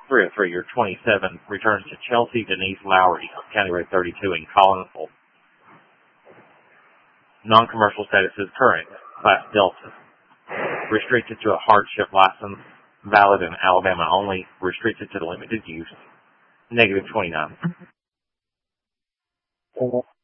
303, your 27 returns to Chelsea Denise Lowry on County Road 32 in Collinsville. Non-commercial status is current, Class Delta. Restricted to a hardship license, valid in Alabama only, restricted to limited use. Negative 29.